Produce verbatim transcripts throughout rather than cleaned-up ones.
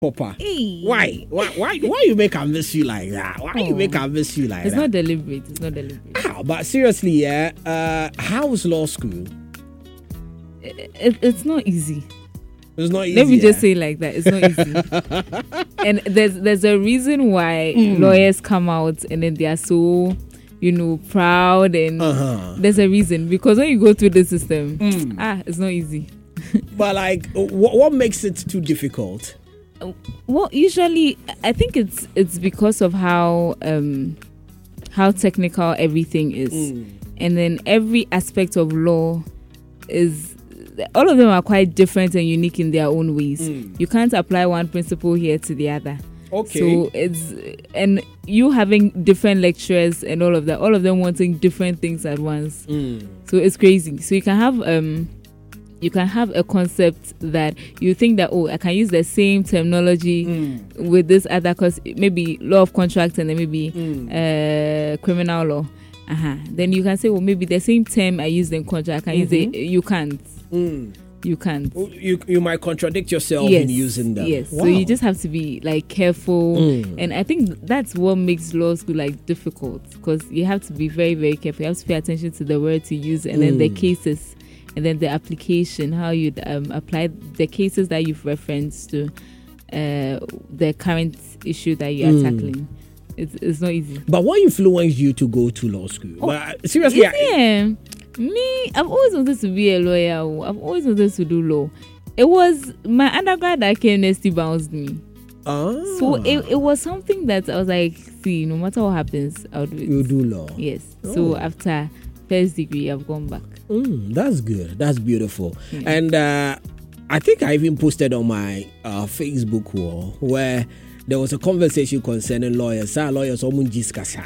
Papa. Hey. Why? Why? Why? Why you make her miss you like that? Why oh. you make her miss you like it's that? It's not deliberate. It's not deliberate. Ah, but seriously, yeah. Uh, how's law school? It, it, it's not easy. It's not easy. Let me just say it like that. It's not easy. And there's there's a reason why mm. lawyers come out and then they are so, you know, proud and uh-huh. there's a reason, because when you go through the system, mm. ah, it's not easy. But like, what, what makes it too difficult? Well, usually I think it's it's because of how um, how technical everything is, mm. and then every aspect of law is, all of them are quite different and unique in their own ways. Mm. You can't apply one principle here to the other. Okay. So it's, and you having different lecturers and all of that, all of them wanting different things at once. Mm. So it's crazy. So you can have um. You can have a concept that you think that, oh, I can use the same terminology mm. with this other, because maybe law of contract and then maybe mm. uh, criminal law. Uh-huh. Then you can say, well, maybe the same term I use in contract, I can mm-hmm. use it. You can't. Mm. You can't. You you might contradict yourself yes. in using them. Yes. Wow. So you just have to be like careful, mm. and I think that's what makes law school like difficult, because you have to be very very careful. You have to pay attention to the words you use and mm. then the cases. And then the application, how you um, apply the cases that you've referenced to uh, the current issue that you are mm. tackling. It's, it's not easy. But what influenced you to go to law school? Oh, but seriously, yeah. Me, I've always wanted to be a lawyer. I've always wanted to do law. It was my undergrad that came next to bounced me. Ah. So it, it was something that I was like, see, no matter what happens, I'll do it. You do law. Yes. Oh. So after first degree, I've gone back. Mm, that's good. That's beautiful. Mm. And uh, I think I even posted on my uh, Facebook wall where there was a conversation concerning lawyers. Sa lawyers omun jiskasa.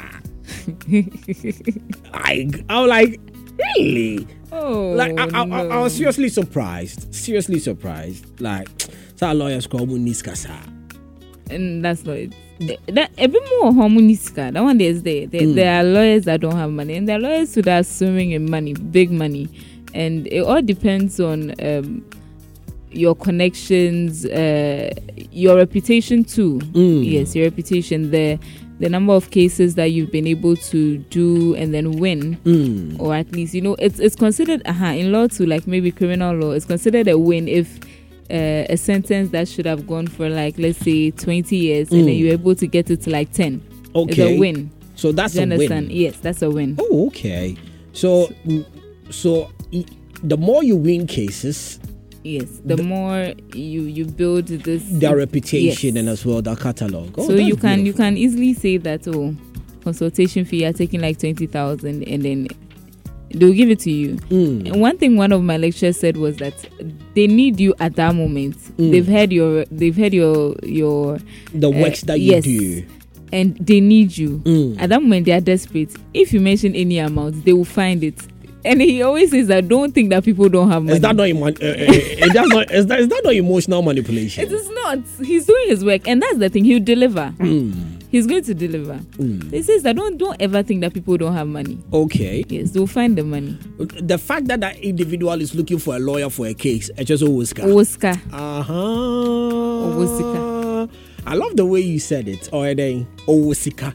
Like, I was like, really? Oh, like I, I, no. I, I was seriously surprised. Seriously surprised. Like, sa lawyers omun jiskasa. And that's not it. That a bit more harmoniska. That one is there. There, mm. there are lawyers that don't have money, and there are lawyers who are swimming in money, big money, and it all depends on um, your connections, uh, your reputation too. Mm. Yes, your reputation. The the number of cases that you've been able to do and then win, mm. or at least you know it's it's considered uh-huh, in law too, like maybe criminal law. It's considered a win if. Uh, a sentence that should have gone for like let's say twenty years mm. and then you're able to get it to like ten. Okay, it's a win. So that's Do you a understand? win. Yes, that's a win. Oh, okay. So, so the more you win cases, yes, the, the more you you build this their reputation yes. and as well their catalog. Oh, so you can beautiful. you can easily say that oh, consultation fee are taking like twenty thousand and then they'll give it to you. Mm. And one thing one of my lecturers said was that they need you at that moment. Mm. They've heard your they've heard your your the works uh, that you yes, do. And they need you. Mm. At that moment they are desperate. If you mention any amount, they will find it. And he always says that don't think that people don't have money. Is that not, emo- uh, uh, is that not is that, is that not emotional manipulation? It is not. He's doing his work, and that's the thing. He'll deliver. Mm. He's going to deliver. Mm. He says that don't don't ever think that people don't have money. Okay. Yes, they'll find the money. The fact that that individual is looking for a lawyer for a case, it's just Owoska. Owoska. Uh huh. Owosika. I love the way you said it. Or then Owosika.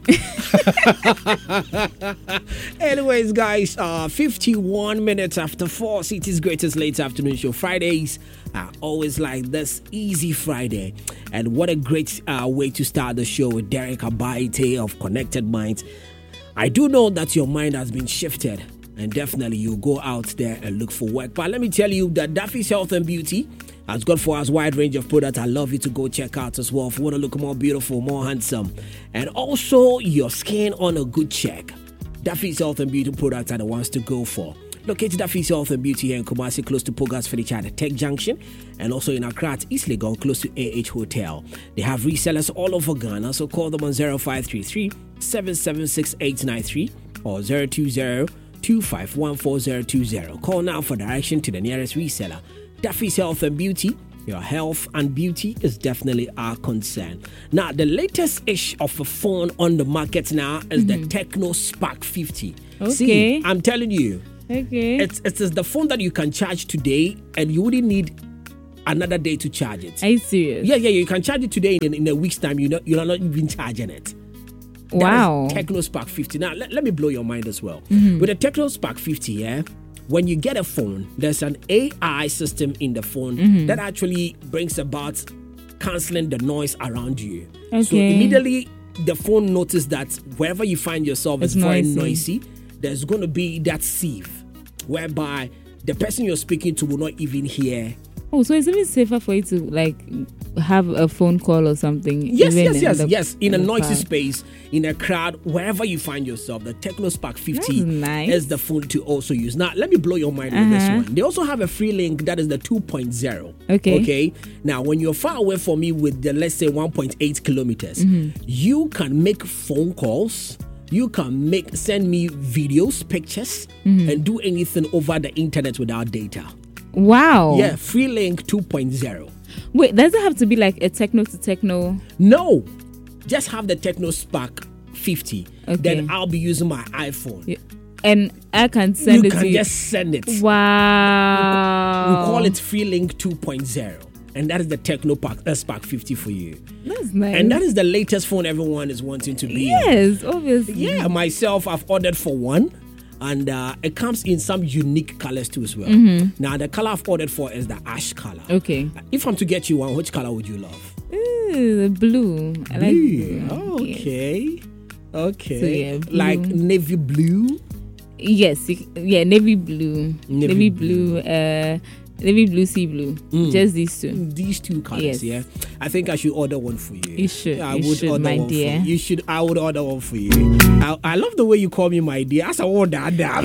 Anyways, guys, uh, fifty-one minutes after four, City's greatest late afternoon show. Fridays are always like this, easy Friday. And what a great uh, way to start the show with Derek Abaite of Connected Minds. I do know that your mind has been shifted, and definitely you go out there and look for work. But let me tell you that Duffy's Health and Beauty has got for us a wide range of products. I love you to go check out as well if you want to look more beautiful, more handsome, and also your skin on a good check. Duffy's Health and Beauty products are the ones to go for. Located Duffy's Health and Beauty here in Kumasi, close to Pogas Furniture at the Tech Junction, and also in Accra at East Legon, close to A H Hotel. They have resellers all over Ghana, so call them on zero five three three, seven seven six, eight nine three or zero two zero, two five one four zero two zero. Call now for direction to the nearest reseller. Duffy's Health and Beauty. Your health and beauty is definitely our concern. Now, the latest ish of a phone on the market now is mm-hmm. the Tecno Spark fifty. Okay. See, I'm telling you. Okay. It's, it's the phone that you can charge today and you wouldn't need another day to charge it. Are you serious? Yeah, yeah, you can charge it today. In, in a week's time, you know, you're not even charging it. That Wow. TechnoSpark fifty. Now, let, let me blow your mind as well. Mm-hmm. With the TechnoSpark fifty, yeah, when you get a phone, there's an A I system in the phone Mm-hmm. that actually brings about canceling the noise around you. Okay. So immediately the phone notices that wherever you find yourself It's is very noisy. noisy, there's going to be that sieve whereby the person you're speaking to will not even hear. Oh, so it's even safer for you to like have a phone call or something. Yes, even yes, in yes, the- yes. In a the noisy car. space, in a crowd, wherever you find yourself, the TechnoSpark fifty That's nice. is the phone to also use. Now, let me blow your mind with this Uh-huh. one. They also have a free link that is the two point oh. Okay. Okay. Now, when you're far away from me with the, let's say, one point eight kilometers, Mm-hmm. you can make phone calls. You can make send me videos, pictures, Mm-hmm. and do anything over the internet without data. Wow. Yeah, free link two point oh. Wait, does it have to be like a techno to techno? No, just have the TechnoSpark fifty. Okay. Then I'll be using my iPhone. Yeah. And I can send you it can to you. just send it. Wow. We call it FreeLink two point oh. And that is the TechnoSpark uh, Spark fifty for you. That's nice. And that is the latest phone everyone is wanting to be on. yes, obviously. Yeah, myself, I've ordered for one. And uh, it comes in some unique colors too as well. Now, the color I've ordered for is the ash color. Mm-hmm. Okay. If I'm to get you one, which color would you love? Ooh, blue. I like Blue. blue. Yes. Okay. Okay. So, yeah, blue. Like navy blue. Yes, you- yeah, navy blue, Navy navy, blue, uh, navy blue, sea blue. Just these two. These two colors, Yes. yeah. I think I should order one for you. You should, Yeah, I you would should, order my one dear. For you. you should. I would order one for you. I, I love the way you call me my dear. As I order damn.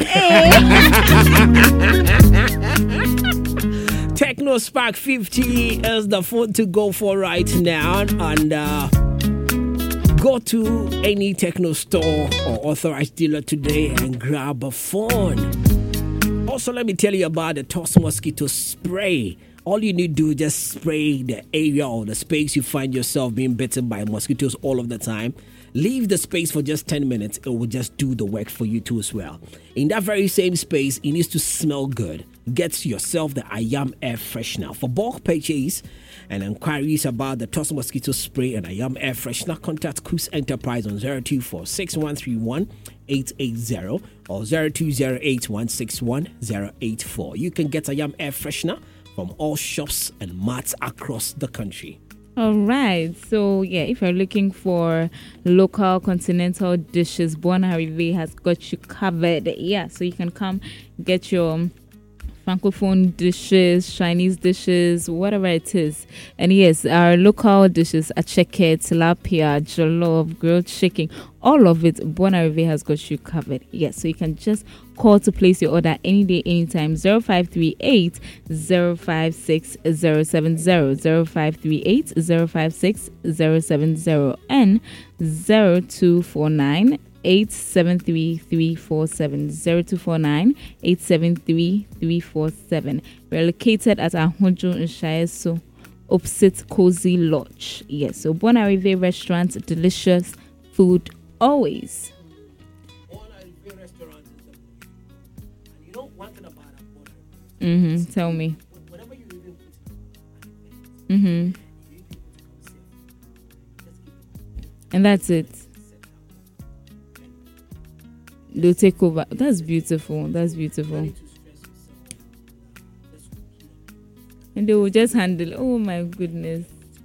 TechnoSpark fifty is the phone to go for right now, and uh, go to any Techno store or authorized dealer today and grab a phone. Also, let me tell you about the Toss Mosquito Spray. All you need to do is just spray the area or the space you find yourself being bitten by mosquitoes all of the time. Leave the space for just ten minutes. It will just do the work for you too as well. In that very same space, it needs to smell good. Get yourself the I Am Air Freshener. For bulk purchase and inquiries about the Toss Mosquito Spray and I Am Air Freshener, contact Kus Enterprise on zero two four six one three one eight eight zero or zero two zero eight one six one zero eight four. You can get I Am Air Freshener from all shops and marts across the country. All right. So, yeah, if you're looking for local continental dishes, Buona Rive has got you covered. Yeah, so you can come get your Francophone dishes, Chinese dishes, whatever it is. And yes, our local dishes, acheke, tilapia, jollof, grilled chicken, all of it, Buona Rive has got you covered. Yes, so you can just call to place your order any day, anytime. zero five three eight, zero five six, zero seven zero, zero five three eight, zero five six, zero seven zero, and zero two four nine, eight seven three, three four seven, zero two four nine, eight seven three, three four seven. We're located at Ahunjo in Shaeso, opposite Cozy Lodge. Yes, so Buona Rive restaurant, delicious food always. Mm-hmm. Tell me. Mm-hmm. And that's it. They'll take over. That's beautiful. That's beautiful. And they will just handle. Oh my goodness.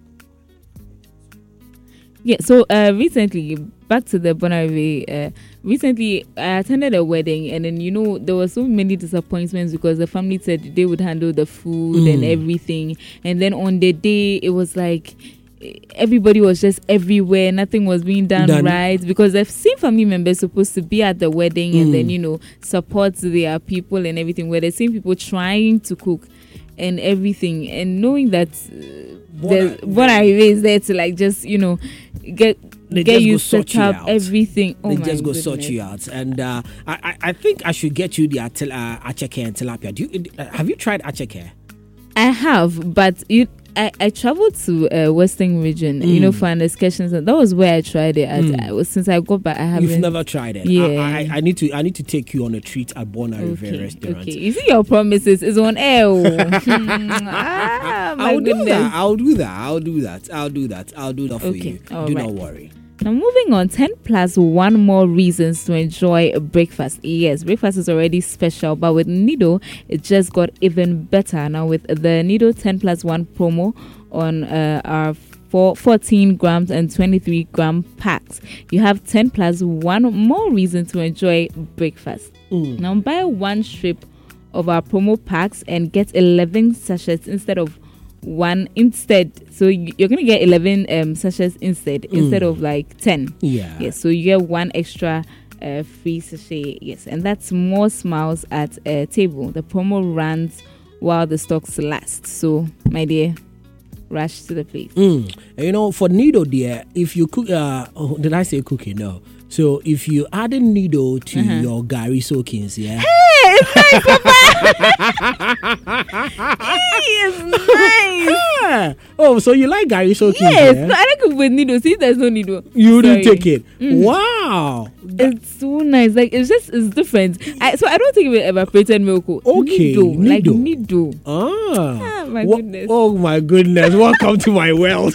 Yeah. So uh, recently, back to the Buona Rive. Uh, recently, I attended a wedding, and then you know there were so many disappointments because the family said they would handle the food Mm. and everything, and then on the day it was like everybody was just everywhere. Nothing was being done, Done. right because the same family members supposed to be at the wedding and then you know support their people and everything. Were the same people trying to cook and everything, and knowing that uh, the Buona Rive is there to like just you know get They get just you go sort set you up out. everything. Oh They my just go goodness. sort you out. And uh, I, I I think I should get you the atil- uh, acheke and tilapia. Do you, uh, have you tried acheke? I have, but you I, I traveled to uh, Western region, mm. you know, for an excursion. And that was where I tried it. At, mm. I, since I got back, I haven't. You've never tried it. Yeah. I, I, I need to. I need to take you on a treat at Bona okay. River restaurant. Okay. You see, your promises is on air. hmm. ah, my I'll goodness. do that. I'll do that. I'll do that. I'll do that. I'll do that for okay. you. All do right. not worry. Now, moving on, ten plus one more reasons to enjoy breakfast. Yes, breakfast is already special, but with Nido, it just got even better. Now, with the Nido ten plus one promo on uh, our four, fourteen grams and twenty-three gram packs, you have ten plus one more reason to enjoy breakfast. Mm. Now, buy one strip of our promo packs and get eleven sachets instead of one instead. So you're gonna get eleven um sachets instead mm. instead of like ten. Yeah. Yes. So you get one extra uh, free sachet. Yes, and that's more smiles at a uh, table. The promo runs while the stocks last. So my dear, rush to the place. Mm. And you know, for Nido, dear, if you cook, uh, oh, did I say cooking? No. So if you add a Nido to uh-huh. your Gary soakings, yeah. Hey, it's nice, Papa. Hey, it's nice. Yeah. Oh, so you like Gary soakings? Yes, yeah? no, I like it with Nido. See, there's no Nido. You didn't take it. Mm. Wow, it's so nice. Like it's just it's different. I, so I don't think it evaporated milk. Okay, Nido, Nido. like Nido. Ah, ah my Wha- goodness. Oh my goodness! Welcome to my world.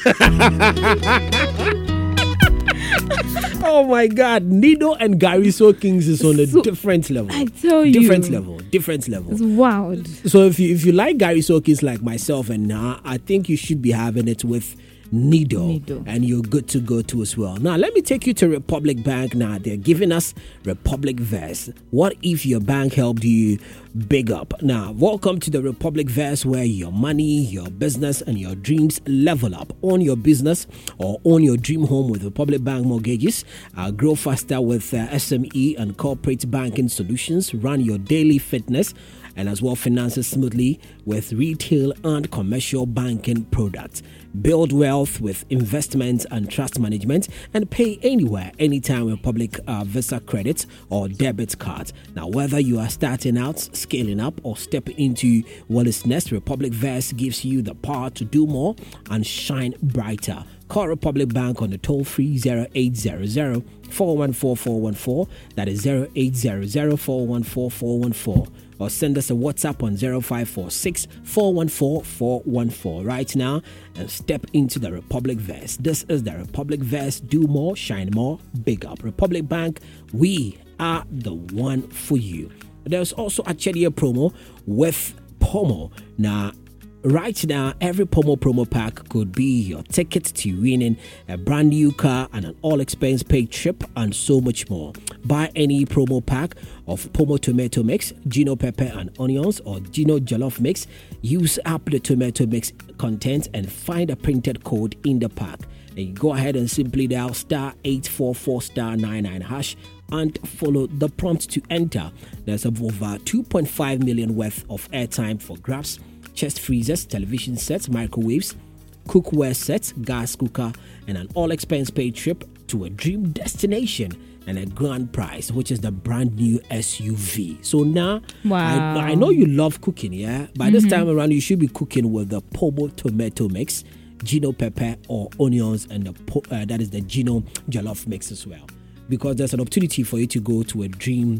Oh my God, Nido and Gary Soakings is on a so, different level. I tell you, different level, different level. It's wild. So if you if you like Gary Soakings like myself and now, I think you should be having it with Nido, Nido, and you're good to go too as well. Now let me take you to Republic Bank. Now they're giving us Republic Vest. What if your bank helped you big up? Now welcome to the Republic Vest, where your money, your business, and your dreams level up. Own your business or own your dream home with Republic Bank mortgages. Uh, grow faster with uh, S M E and corporate banking solutions. Run your daily fitness and as well finances smoothly with retail and commercial banking products. Build wealth with investments and trust management, and pay anywhere, anytime with public uh, Visa credit or debit card. Now, whether you are starting out, scaling up, or stepping into what is next, Republic Vest gives you the power to do more and shine brighter. Call Republic Bank on the toll-free zero eight zero zero, four one four, four one four. That is zero eight zero zero, four one four, four one four. Or send us a WhatsApp on zero five four six, four one four, four one four right now and step into the Republic Vest. This is the Republic Vest. Do more, shine more, big up. Republic Bank, we are the one for you. There's also a Chedia promo with Pomo. Now, right now, every Pomo promo pack could be your ticket to winning a brand new car and an all-expense paid trip and so much more. Buy any promo pack of Pomo tomato mix, Gino pepper and onions, or Gino jollof mix. Use up the tomato mix content and find a printed code in the pack. Then you go ahead and simply dial star eight four four star nine nine hash and follow the prompt to enter. There's over two point five million worth of airtime for grabs. Chest freezers, television sets, microwaves, cookware sets, gas cooker, and an all-expense paid trip to a dream destination and a grand prize, which is the brand new S U V. So now, wow. I, I know you love cooking, yeah? By mm-hmm. this time around, you should be cooking with the Pomo tomato mix, Gino pepper or onions, and the po- uh, that is the Gino jollof mix as well. Because there's an opportunity for you to go to a dream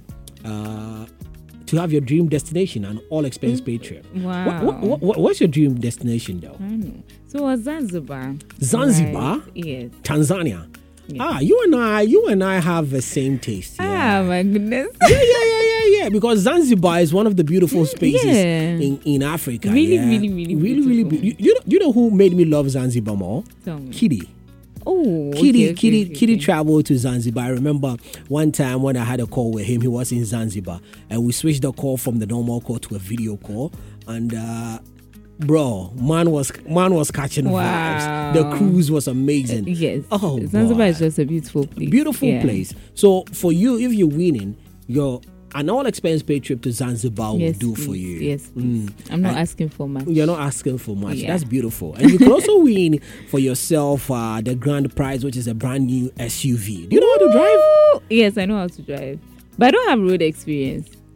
uh to have your dream destination, an all-expense paid trip. Wow. What, what, what, what's your dream destination, though? I know. So uh, Zanzibar. Zanzibar? Right. Yes. Tanzania? Yes. Ah, you and I, you and I have the same taste. Yeah. Ah, my goodness. yeah, yeah, yeah, yeah, yeah. Because Zanzibar is one of the beautiful spaces yeah. in, in Africa. Really, yeah? really, really, really, really. Be- you, you know, you know who made me love Zanzibar more? Tell me. Kitty. Oh, Kitty, okay, okay, Kitty, okay, Kitty okay. traveled to Zanzibar. I remember one time when I had a call with him, he was in Zanzibar, and we switched the call from the normal call to a video call. And uh, bro, man was man was catching wow. vibes. The cruise was amazing. Uh, yes. Oh, Zanzibar boy. is just a beautiful place. Beautiful yeah. place. So for you, if you're winning, you're an all-expense paid trip to Zanzibar yes, will do please. for you. Yes, mm. I'm not and asking for much. You're not asking for much. Yeah. That's beautiful. And you can also win for yourself uh, the grand prize, which is a brand new S U V. Do you know how to drive? Yes, I know how to drive. But I don't have road experience.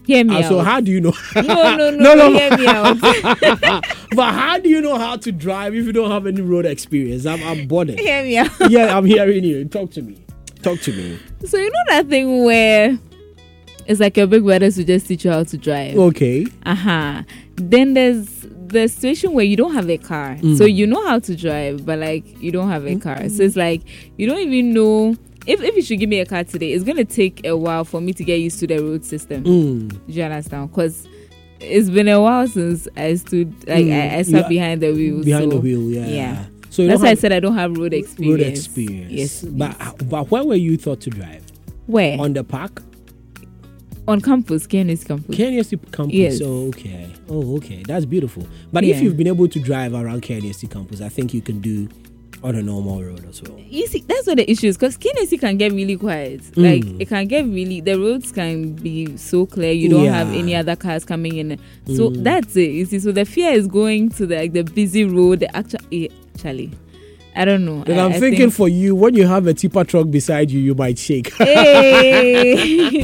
Hear me Uh, out. so how do you know? no, no, no, No, no. Hear me out. But how do you know how to drive if you don't have any road experience? I'm, I'm bothered. Hear me out. Yeah, I'm hearing you. Talk to me. Talk to me. So you know that thing where it's like your big brothers will just teach you how to drive. Okay. Uh huh. Then there's the situation where you don't have a car, Mm. so you know how to drive, but like you don't have a car. So it's like you don't even know. If, if you should give me a car today, it's gonna take a while for me to get used to the road system. Mm. Do you understand? Because it's been a while since I stood, like Mm. I, I sat Yeah. behind the wheel. Behind so, the wheel, yeah. Yeah. So you That's don't why I have said I don't have road experience. road experience. Yes. But yes. but where were you taught to drive? Where? On the park? On campus, K N S campus. K N S T campus. Yes. Oh, okay. Oh, okay. That's beautiful. But if Yeah. you've been able to drive around K N S T campus, I think you can do on a normal road as well. You see, that's what the issue is, because K N S C can get really quiet. Mm. Like, it can get really, the roads can be so clear. You don't Yeah. have any other cars coming in. So Mm. that's it. You see, so the fear is going to the, like, the busy road. The actual, eh, actually, I don't know. Then I, I'm I thinking think, for you, when you have a tipper truck beside you, you might shake. hey.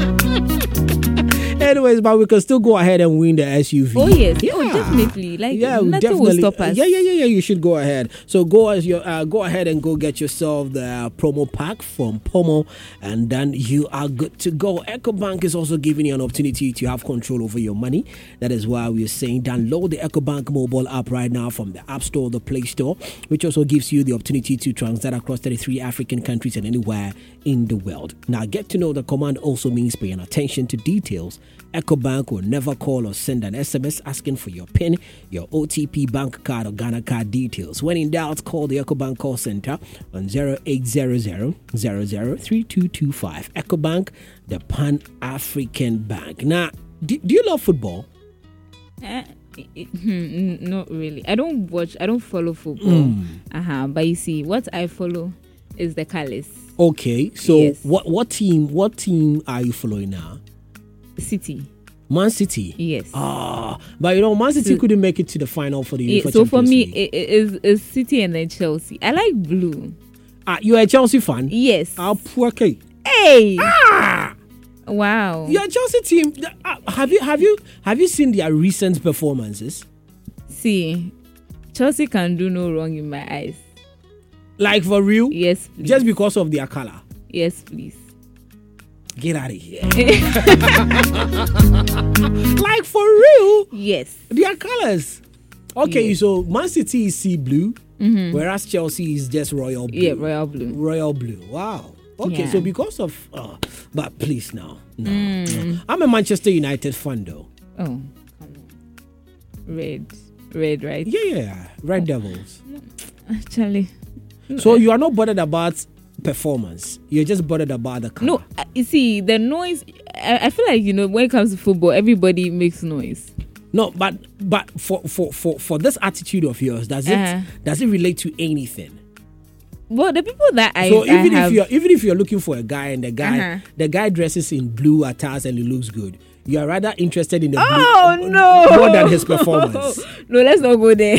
Anyways, but we can still go ahead and win the S U V. Oh, yes. Oh, Yeah. definitely. Like, Yeah, nothing definitely. will stop us. Yeah, yeah, yeah, yeah. You should go ahead. So go as your uh, go ahead and go get yourself the uh, promo pack from Pomo, and then you are good to go. EcoBank is also giving you an opportunity to have control over your money. That is why we are saying download the EcoBank mobile app right now from the App Store or the Play Store, which also gives you the opportunity to transact across thirty-three African countries and anywhere in the world. Now, get to know the command also means paying attention to details. EcoBank will never call or send an S M S asking for your PIN, your O T P, bank card, or Ghana card details. When in doubt, call the EcoBank call center on zero eight zero zero zero zero three two two five. EcoBank, the Pan-African Bank. Now, do, do you love football? Uh, hmm, not really. I don't watch, I don't follow football. Mm. Uh-huh. But you see, what I follow is the Colours. Okay, so Yes. what what team what team are you following now? City. Man City. Yes. Ah, but you know, Man City So- couldn't make it to the final for the Yeah, UEFA so for Champions me, League. it, it is is City and then Chelsea. I like blue. Ah, you're a Chelsea fan? Yes. Ah, poor K. Hey. Ah! Wow. Your Chelsea team. Uh, have you have you have you seen their recent performances? See, Chelsea can do no wrong in my eyes. Like for real? Yes, please. Just because of their color. Yes, please. Get out of here. Like for real? Yes. Their colors. Okay, Yes. so Man City is sea blue, Mm-hmm. whereas Chelsea is just royal blue. Yeah, royal blue. Royal blue. Wow. Okay, Yeah. so because of, uh, but please no, no, Mm. no. I'm a Manchester United fan though. Oh, come on. Red. Red, right? Yeah, yeah, Red Devils. Actually. So you are not bothered about performance. You're just bothered about the color. No, uh, you see, the noise, I, I feel like, you know, when it comes to football, everybody makes noise. No, but but for for for, for this attitude of yours, does it Uh-huh. does it relate to anything? Well, the people that I, So I even have, if you're even if you're looking for a guy and the guy Uh-huh. the guy dresses in blue attires and he looks good, you are rather interested in the Oh, blue no. more than his performance. No, let's not go there.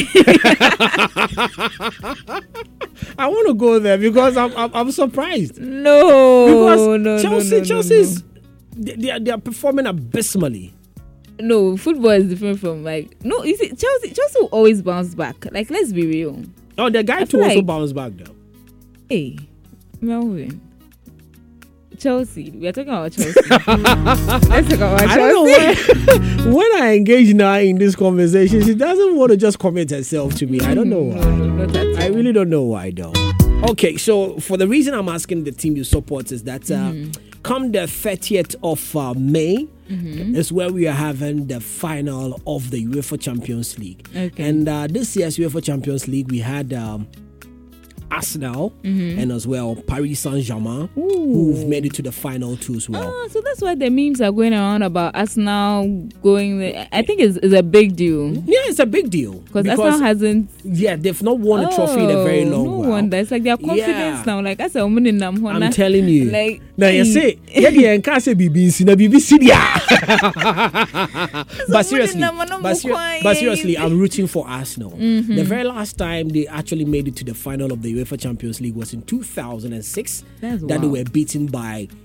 I want to go there because I'm I'm, I'm surprised no. because no, Chelsea no, no, Chelsea's They, they are they are performing abysmally. No, football is different from like no. You see, Chelsea Chelsea will always bounce back. Like, let's be real. Oh, the guy I too feel also like- bounced back though. Hey, Melvin. Chelsea. We are talking about Chelsea. Let's talk about I Chelsea. don't know when, when I engage now in this conversation, she doesn't want to just commit herself to me. I don't know why. No, no, not at I all. really don't know why though. Okay, so for the reason I'm asking the team you support is that uh, come the thirtieth of uh, May is where we are having the final of the UEFA Champions League. Okay. And uh, this year's UEFA Champions League, we had um, Arsenal and as well Paris Saint-Germain, who've made it to the final too as well. Ah, so that's why the memes are going around about Arsenal going there. I think it's, it's a big deal Yeah, it's a big deal. because Arsenal hasn't. yeah, they've not won a trophy in a very Oh, long no while. wonder. It's like their confidence Yeah. now. Like I said, I'm in them. I'm telling you. Like Now you hey. say, yeah, yeah, can't say B B C, na B B C, yeah. But seriously, number, number but, ser- quiet. but seriously, I'm rooting for Arsenal. The very last time they actually made it to the final of the UEFA Champions League was in two thousand six. That's That they wow. were beaten by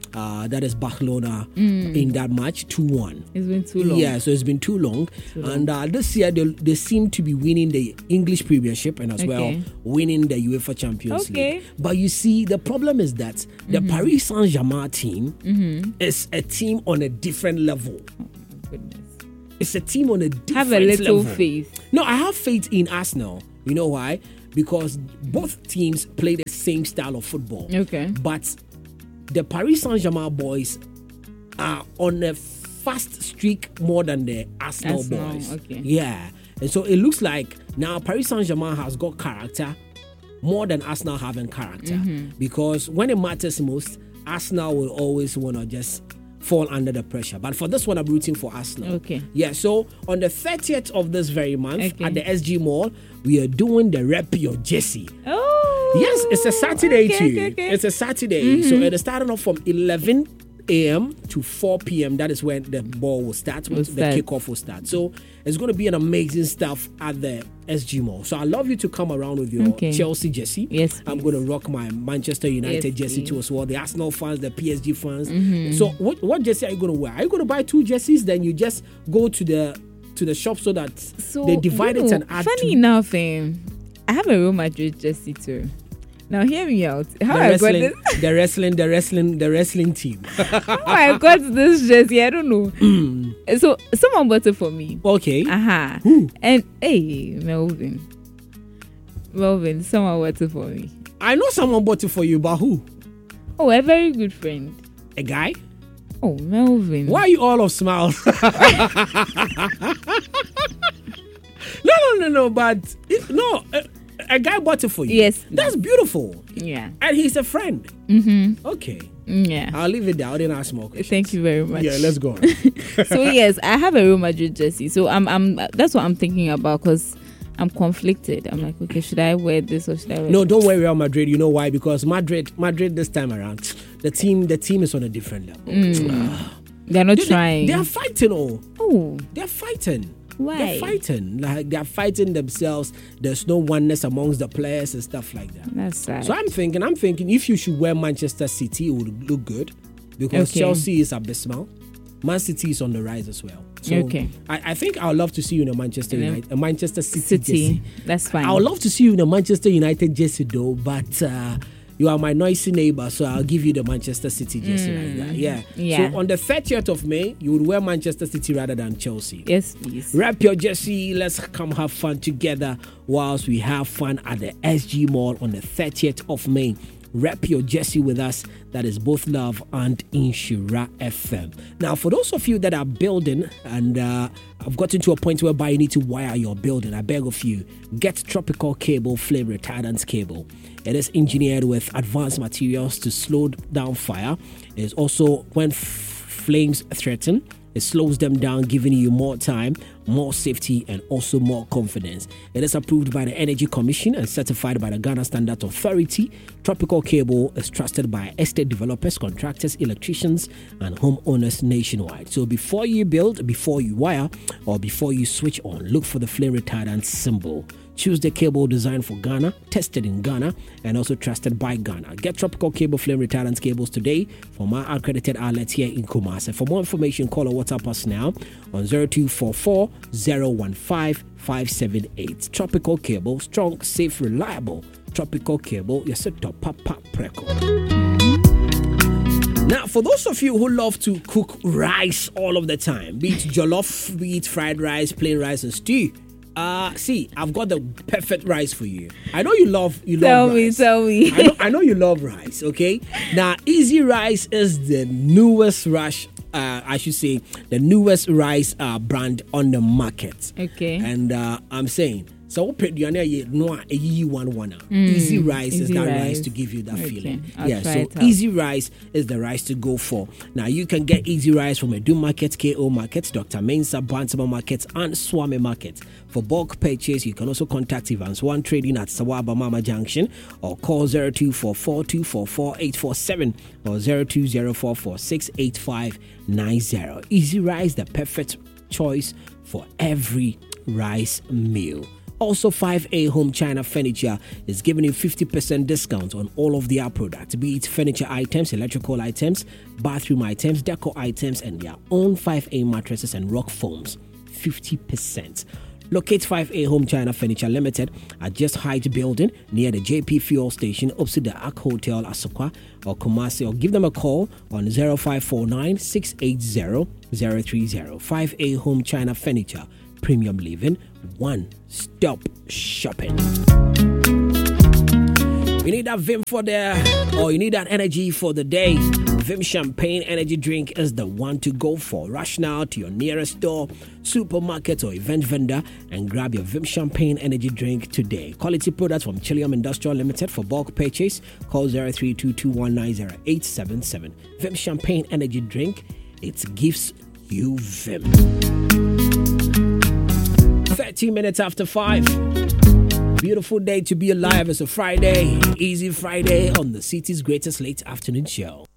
uh, that is Barcelona mm. in that match, two one. It's been too long. Yeah, so it's been too long. Too long. And uh, this year, they, they seem to be winning the English Premiership and as okay. well winning the UEFA Champions okay. League. But you see, the problem is that the mm-hmm. Paris Saint-Germain team mm-hmm. is a team on a different level. Oh, my goodness. It's a team on a different level. Have a little level. faith. No, I have faith in Arsenal. You know why? Because both teams play the same style of football. Okay. But the Paris Saint-Germain boys are on a fast streak more than the Arsenal, Arsenal boys. Okay. Yeah. And so it looks like now Paris Saint-Germain has got character more than Arsenal having character. Mm-hmm. Because when it matters most, Arsenal will always want to just fall under the pressure. But for this one, I'm rooting for Arsenal. Okay. Yeah, so on the thirtieth of this very month okay. at the S G Mall, we are doing the Rep Your Jesse. Oh. Yes, it's a Saturday okay, too. Okay, okay. It's a Saturday. Mm-hmm. So it is starting off from eleven a.m. to four p.m. That is when the ball will start, Will the start. kickoff will start. So it's going to be an amazing stuff at the S G Mall. So I'd love you to come around with your okay. Chelsea jersey. Yes, I'm going to rock my Manchester United yes, jersey please. too as well. The Arsenal fans, the P S G fans. Mm-hmm. So what, what jersey are you going to wear? Are you going to buy two jerseys? Then you just go to the to the shop so that so, they divide you it know, and add funny two. enough, um, I have a Real Madrid jersey too. Now hear me out. How the I wrestling, got this? the wrestling, the wrestling, the wrestling team. How I got this jersey, I don't know. So someone bought it for me. Okay. Aha. Who? And hey, Melvin. Melvin, someone bought it for me. I know someone bought it for you, but who? Oh, a very good friend. A guy? Oh, Melvin. Why are you all of smiles? no, no, no, no. But it, no. Uh, A guy bought it for you. Yes. That's beautiful. Yeah. And he's a friend. Mm-hmm. Okay. Yeah. I'll leave it there. I didn't ask more questions. Thank you very much. Yeah, let's go on. So yes, I have a Real Madrid jersey. So I'm I'm that's what I'm thinking about because I'm conflicted. I'm like, okay, should I wear this or should I wear No, this? don't worry Real Madrid. You know why? Because Madrid Madrid this time around, the team the team is on a different level. Mm. They're not they, trying. They, they are fighting oh. Oh. They're fighting. Why? They're fighting. Like they're fighting themselves. There's no oneness amongst the players and stuff like that. That's sad. So I'm thinking, I'm thinking if you should wear Manchester City, it would look good. Because okay. Chelsea is abysmal. Man City is on the rise as well. So okay. I, I think I would love to see you in a Manchester Yeah. United, a Manchester City, City. jersey. That's fine. I would love to see you in a Manchester United jersey though, but uh, you are my noisy neighbor, so I'll give you the Manchester City jersey Mm. like that. Yeah. Yeah. So on the thirtieth of May, you would wear Manchester City rather than Chelsea. Yes, please. Wrap your jersey. Let's come have fun together whilst we have fun at the S G Mall on the thirtieth of May. Wrap your jersey with us. That is both Love and Inshira F M. Now, for those of you that are building and uh, I've gotten to a point whereby you need to wire your building, I beg of you, get Tropical Cable Flame Retardant Cable. It is engineered with advanced materials to slow down fire. It is also when f- flames threaten, it slows them down, giving you more time, more safety, and also more confidence. It is approved by the Energy Commission and certified by the Ghana Standard Authority. Tropical Cable is trusted by estate developers, contractors, electricians, and homeowners nationwide. So before you build, before you wire, or before you switch on, look for the flame retardant symbol. Choose the cable designed for Ghana, tested in Ghana, and also trusted by Ghana. Get Tropical Cable Flame Retardant cables today from our accredited outlets here in Kumasi. For more information, call or WhatsApp us now on zero two four four, zero one five, five seven eight. Tropical Cable, strong, safe, reliable. Tropical Cable, yes, a top papa preco. Now, for those of you who love to cook rice all of the time, be it jollof, be it fried rice, plain rice, and stew, Uh, see, I've got the perfect rice for you. I know you love you tell love rice. Tell me, tell me. I know, I know you love rice. Okay. Now, Easy Rice is the newest rush. Uh, I should say the newest rice uh, brand on the market. Okay. And uh, I'm saying. So no one one Easy Rice easy is that rice. rice to give you that Okay, feeling. I'll Yeah, try so it out. Easy Rice is the rice to go for. Now you can get Easy Rice from Edu Market, K O Market, Doctor Mensa, Bantama Market, and Swami Market. For bulk purchase, you can also contact Evans One Trading at Sawaba Mama Junction or call zero two four four, two four four, eight four seven or zero two zero four four six eight five nine zero. Easy Rice, the perfect choice for every rice meal. Also, five A Home China Furniture is giving you fifty percent discount on all of their products, be it furniture items, electrical items, bathroom items, decor items, and their own five A mattresses and rock foams. fifty percent. Locate five A Home China Furniture Limited at Just Heights Building near the J P Fuel Station opposite the Ark Hotel, Asokwa or Kumasi, or give them a call on zero five four nine, six eight zero, zero three zero. five A Home China Furniture, premium living, one-stop shopping. You need that Vim for the, or you need that energy for the day. Vim Champagne Energy Drink is the one to go for. Rush now to your nearest store, supermarket, or event vendor and grab your Vim Champagne Energy Drink today. Quality products from Chillium Industrial Limited. For bulk purchase, call zero three two two one nine zero eight seven seven. Vim Champagne Energy Drink, it gives you Vim. thirteen minutes after five. Beautiful day to be alive. It's a Friday, easy Friday on the city's greatest late afternoon show.